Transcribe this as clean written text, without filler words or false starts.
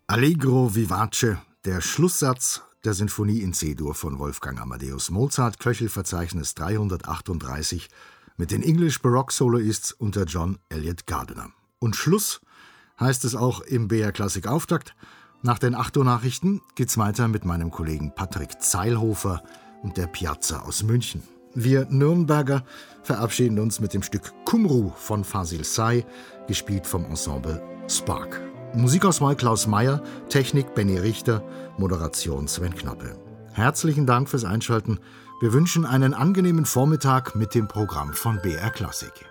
Allegro vivace, der Schlusssatz der Sinfonie in C-Dur von Wolfgang Amadeus Mozart, Köchelverzeichnis 338, mit den English Baroque Soloists unter John Eliot Gardiner. Und Schluss heißt es auch im BR Klassik Auftakt. Nach den 8 Uhr Nachrichten geht's weiter mit meinem Kollegen Patrick Zeilhofer und der Piazza aus München. Wir Nürnberger verabschieden uns mit dem Stück Kumru von Fasil Say, gespielt vom Ensemble Spark. Musikauswahl Klaus Meyer, Technik Benny Richter, Moderation Sven Knappe. Herzlichen Dank fürs Einschalten. Wir wünschen einen angenehmen Vormittag mit dem Programm von BR Klassik.